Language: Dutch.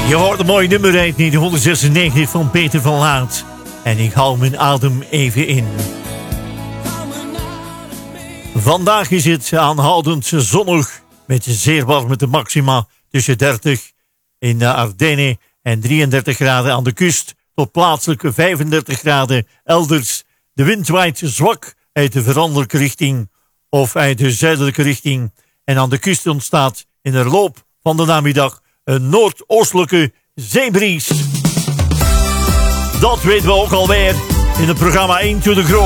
Je hoort een mooi nummer uit 1996 van Peter van Laat. En ik hou mijn adem even in. Vandaag is het aanhoudend zonnig met zeer warme maxima tussen 30 in de Ardennen en 33 graden aan de kust tot plaatselijk 35 graden elders. De wind waait zwak uit de veranderlijke richting of uit de zuidelijke richting en aan de kust ontstaat in de loop van de namiddag een noordoostelijke zeebries. Dat weten we ook alweer in het programma 1 to the Grow.